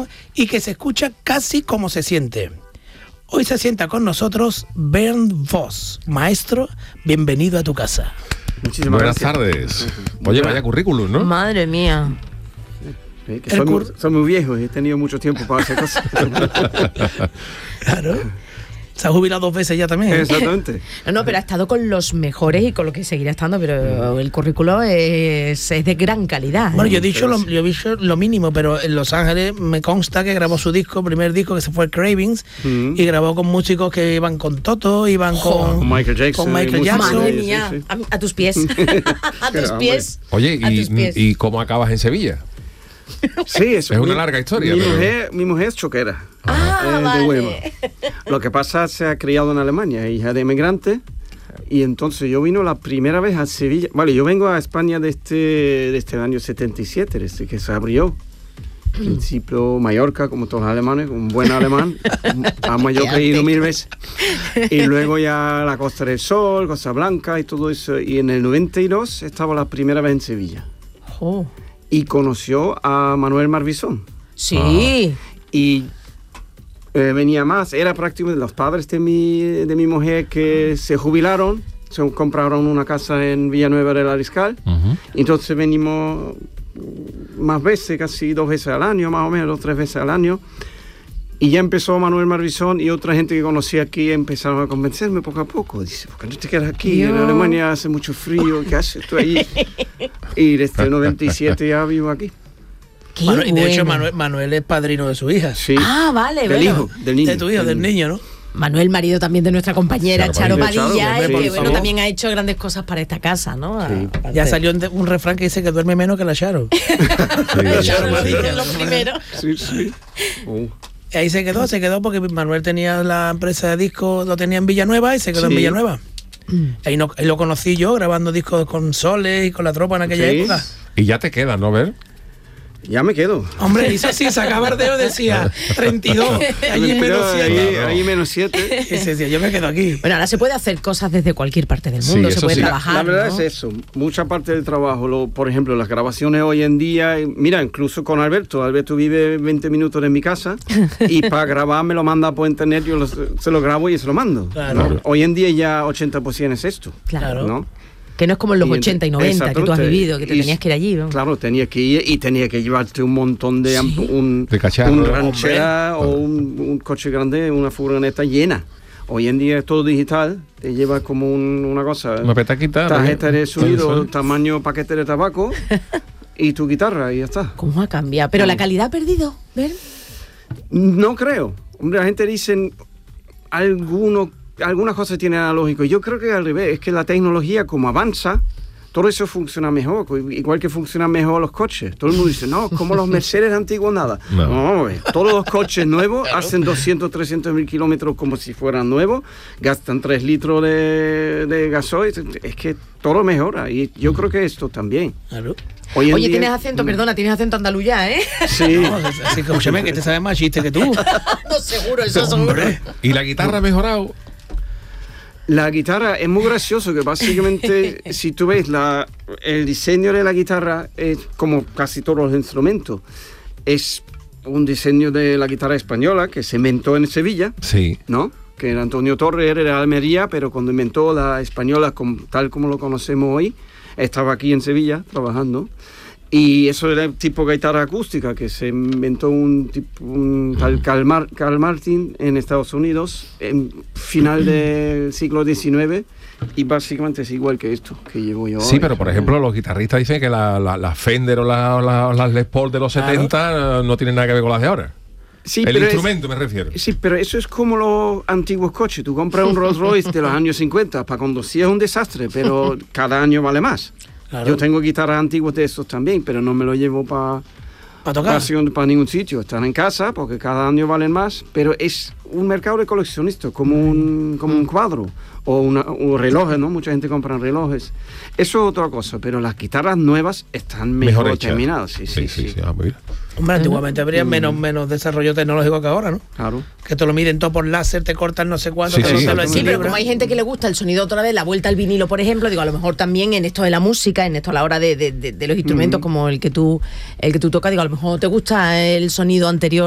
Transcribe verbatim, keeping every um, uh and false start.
y que se escucha casi como se siente. Hoy se sienta con nosotros Bernd Voss. Maestro, bienvenido a tu casa. Muchísimas Buenas gracias. tardes. Oye, vaya currículum, ¿no? Madre mía. Sí, que soy, muy, soy muy viejo y he tenido mucho tiempo para hacer cosas. Claro. Se ha jubilado dos veces ya también. Exactamente. No, no, pero ha estado con los mejores y con los que seguirá estando, pero el currículo es, es de gran calidad. Bueno, ¿eh? yo he dicho lo, yo he dicho lo mínimo, pero en Los Ángeles me consta que grabó su disco, primer disco, que se fue Cravings, mm. y grabó con músicos que iban con Toto, iban con, con Michael Jackson. Con Michael Jackson. Madre mía, sí, sí. A, a tus pies. a tus pies. Oye, a y, tus pies. ¿y cómo acabas en Sevilla? Sí, eso es una mi, larga historia. Mi, pero... mujer, mi mujer es choquera. Ah, eh, vale. De Huelva. Lo que pasa, se ha criado en Alemania, hija de inmigrante. Y entonces yo vino la primera vez a Sevilla. Vale, yo vengo a España desde, desde el año setenta y siete, desde que se abrió. Al principio Mallorca, como todos los alemanes, un buen alemán. A Mallorca he ido mil veces. Y luego ya la Costa del Sol, Costa Blanca y todo eso. Y en el noventa y dos estaba la primera vez en Sevilla. Oh. Y conoció a Manuel Marvisón. Sí. Ah. Y eh, venía más. Era prácticamente los padres de mi, de mi mujer que se jubilaron. Se compraron una casa en Villanueva del Ariscal. Uh-huh. Entonces venimos más veces, casi dos veces al año, más o menos, dos, tres veces al año. Y ya empezó Manuel Marvisón y otra gente que conocí aquí empezaron a convencerme poco a poco. Dice, ¿por qué no te quedas aquí? Yo... En Alemania hace mucho frío, ¿qué haces tú ahí? Y desde el noventa y siete ya vivo aquí. Qué Manu- y de hecho bueno. Manuel, Manuel es padrino de su hija. Sí. Ah, vale, del bueno. hijo, del niño. De tu hijo, del niño, ¿no? Manuel, marido también de nuestra compañera Charo, Charo Padilla, Charo, y hombre, que por bueno, favor. también ha hecho grandes cosas para esta casa, ¿no? Sí. Aparte. Ya salió un, un refrán que dice que duerme menos que la Charo. Charo, Charo Padilla. lo primero. Sí, sí. Oh. Y ahí se quedó, se quedó porque Manuel tenía la empresa de discos, lo tenía en Villanueva y se quedó Sí. en Villanueva. Ahí, no, ahí lo conocí yo grabando discos con Soles y con La Tropa en aquella Sí. época. Y ya te queda, ¿no, Ver? Ya me quedo. Hombre, hizo así, sacaba el dedo y decía treinta y dos, allí Me menos quedo siete. ahí, ahí menos siete. Y se decía, yo me quedo aquí. Bueno, ahora se puede hacer cosas desde cualquier parte del Sí, mundo, se eso puede sí. trabajar. La verdad ¿no? es eso, mucha parte del trabajo, lo, por ejemplo, las grabaciones hoy en día, mira, incluso con Alberto, Alberto vive veinte minutos de mi casa y para grabar me lo manda por internet, yo lo, se lo grabo y se lo mando. Claro. ¿no? Hoy en día ya ochenta por ciento es esto. Claro. ¿no? Que no es como en los Y ent- ochenta y noventa que tú has exactamente. vivido, que te Y- tenías que ir allí, ¿no? Claro, tenía que ir y tenía que llevarte un montón de... Sí. Un, De cacharro. un ranchera Hombre. o un, un coche grande, una furgoneta llena. Hoy en día es todo digital, te llevas como un- una cosa... Una petaquita. Tarjeta de sonido, Sí. tamaño paquete de tabaco y tu guitarra y ya está. ¿Cómo ha cambiado? Pero la calidad ha perdido, ¿ver? No creo. Hombre, la gente dice alguno, algunas cosas tienen analógico. Yo creo que al revés, es que la tecnología como avanza, todo eso funciona mejor, igual que funcionan mejor los coches. Todo el mundo dice, no, como los Mercedes antiguos, nada. No. No, eh, todos los coches nuevos hacen doscientos, trescientos mil kilómetros como si fueran nuevos, gastan tres litros de, de gasoil. Es que todo mejora y yo creo que esto también. Claro. Hoy en Oye, día- tienes acento, perdona, tienes acento andaluz ya, ¿eh? Sí. No, así que escúchame, que te sabe más chiste que tú. No, seguro, eso seguro. Hombre. ¿Y la guitarra ha mejorado? La guitarra es muy gracioso, que básicamente, si tú ves la, el diseño de la guitarra, es como casi todos los instrumentos. Es un diseño de la guitarra española que se inventó en Sevilla, Sí. ¿no? Que era Antonio Torres, era de Almería, pero cuando inventó la española com- tal como lo conocemos hoy, estaba aquí en Sevilla trabajando. Y eso era el tipo de guitarra acústica que se inventó un tipo, un tal Carl, Mar- Carl Martin en Estados Unidos en final del siglo diecinueve y básicamente es igual que esto que llevo yo Sí, hoy. pero por ejemplo los guitarristas dicen que las la, la Fender o las la, la Les Paul de los Claro. setenta no tienen nada que ver con las de ahora. Sí, El pero es- instrumento me refiero. Sí, pero eso es como los antiguos coches. Tú compras un Rolls Royce de los años cincuenta, para conducir es un desastre, pero cada año vale más. Claro. Yo tengo guitarras antiguas de esos también, pero no me lo llevo para Para tocar. para ningún sitio. Están en casa porque cada año valen más, pero es un mercado de coleccionistas, como un, como un cuadro o, una, o relojes, ¿no? Mucha gente compra relojes. Eso es otra cosa, pero las guitarras nuevas están mejor, Mejor hechas. terminadas. Sí, sí, sí. Ah, mira. Hombre, antiguamente habría menos, menos desarrollo tecnológico que ahora, ¿no? Claro. Que te lo miden todo por láser, te cortan no sé cuánto, Sí, te sí, lo- te lo sí, Sí, pero equilibran. como hay gente que le gusta el sonido otra vez, la vuelta al vinilo, por ejemplo, digo, a lo mejor también en esto de la música, en esto a la hora de, de, de, de los instrumentos como el que tú el que tú tocas, digo, a lo mejor te gusta el sonido anterior